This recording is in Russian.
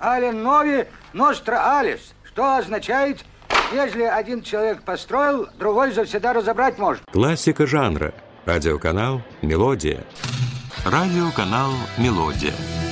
але нови ностра алис, что означает, если один человек построил, другой завсегда разобрать может. Классика жанра. Радиоканал «Мелодия». Радиоканал «Мелодия».